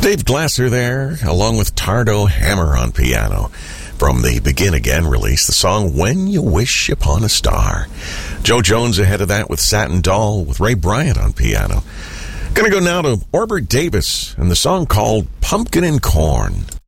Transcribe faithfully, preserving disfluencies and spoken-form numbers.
Dave Glasser there, along with Tardo Hammer on piano. From the Begin Again release, the song When You Wish Upon a Star. Joe Jones ahead of that with Satin Doll with Ray Bryant on piano. Gonna go now to Orbert Davis and the song called Pumpkin and Corn.